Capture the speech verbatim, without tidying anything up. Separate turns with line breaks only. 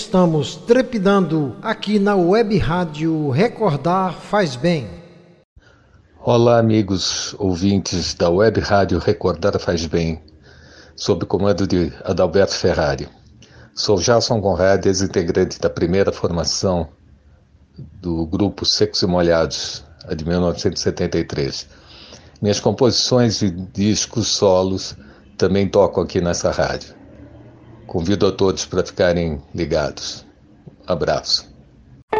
estamos trepidando aqui na Web Rádio Recordar Faz Bem.
Olá, amigos ouvintes da Web Rádio Recordar Faz Bem, sob o comando de Adalberto Ferrari. Sou Jason Conrad, ex-integrante da primeira formação do grupo Secos e Molhados, a de mil novecentos e setenta e três. Minhas composições e discos solos também tocam aqui nessa rádio. Convido a todos para ficarem ligados. Abraço.